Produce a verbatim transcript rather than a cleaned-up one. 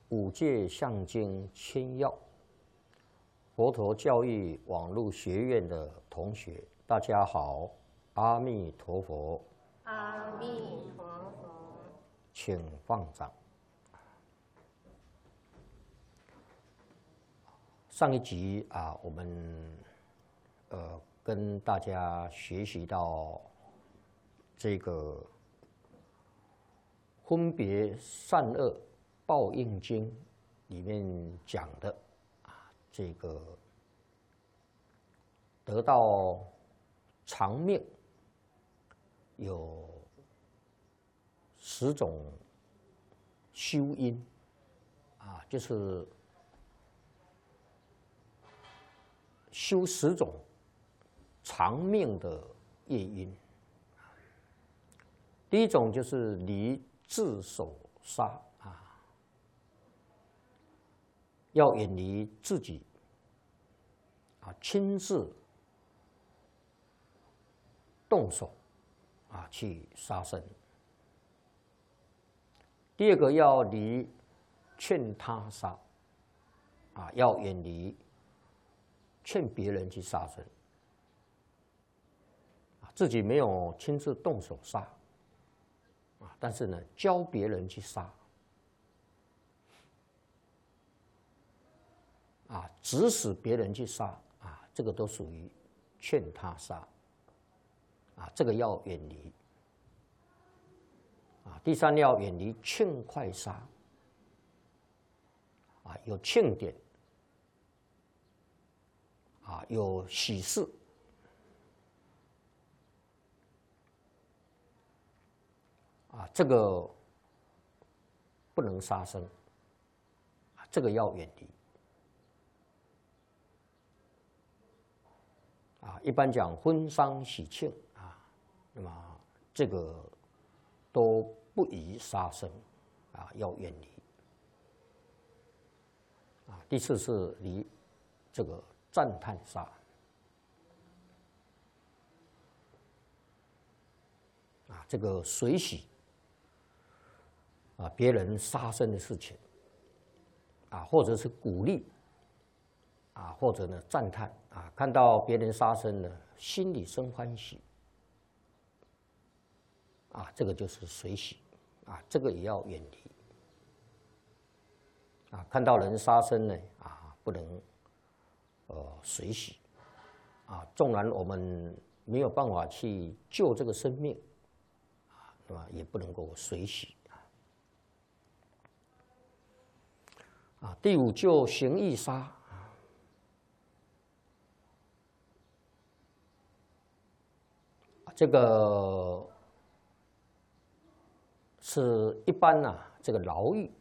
五戒相经千要，佛陀教育网络学院的同学，大家好，阿弥陀佛。 阿弥陀佛， 请放掌。上一集啊，我们呃跟大家学习到这个分别善恶报应经里面讲的啊，这个得到长命有十种修因啊，就是修十种长命的业因。第一种就是离自手杀啊，要远离自己啊，亲自动手啊去杀生。第二个要离劝他杀啊，要远离劝别人去杀生啊，自己没有亲自动手杀啊，但是呢，教别人去杀啊，指使别人去杀啊，这个都属于劝他杀啊，这个要远离。啊，第三要远离庆快杀，啊，有庆典，啊，有喜事，啊，这个不能杀生，啊，这个要远离。啊，一般讲婚丧喜庆啊，那么这个都不宜杀生，啊，要远离。啊，第四是离这个赞叹杀，啊，这个随喜啊别人杀生的事情，啊，或者是鼓励，啊，或者呢赞叹，啊，看到别人杀生呢，心里生欢喜。啊，这个就是随喜，啊，这个也要远离。啊，看到人杀生呢，啊，不能呃随喜，啊，纵然我们没有办法去救这个生命，啊，对吧？也不能够随喜。啊，第五就行义杀，这个是一般呐、啊，这个牢狱